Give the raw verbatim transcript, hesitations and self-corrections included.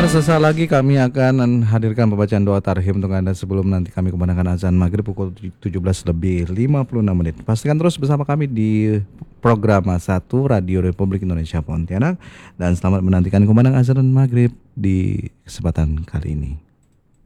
Pendengar, sesaat lagi kami akan hadirkan pembacaan doa tarhim untuk Anda sebelum nanti kami kumandangkan azan maghrib pukul tujuh belas lebih lima puluh enam menit. Pastikan terus bersama kami di program satu Radio Republik Indonesia Pontianak, dan selamat menantikan kumandang azan maghrib di kesempatan kali ini.